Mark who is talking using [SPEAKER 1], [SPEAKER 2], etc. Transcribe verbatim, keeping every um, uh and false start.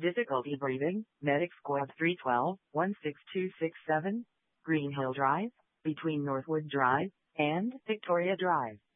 [SPEAKER 1] Difficulty breathing, Medic Squad three twelve, one six two six seven, Green Hill Drive, between Northwood Drive and Victoria Drive.